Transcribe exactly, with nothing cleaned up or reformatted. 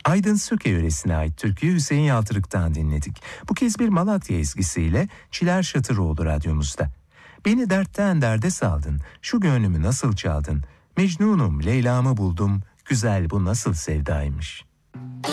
Aydın Söke yöresine ait türküyü Hüseyin Yaltırık'tan dinledik. Bu kez bir Malatya ezgisiyle Çiler Şatıroğlu radyomuzda. Beni dertten derde saldın, şu gönlümü nasıl çaldın, Mecnunum Leyla'mı buldum, güzel bu nasıl sevdaymış.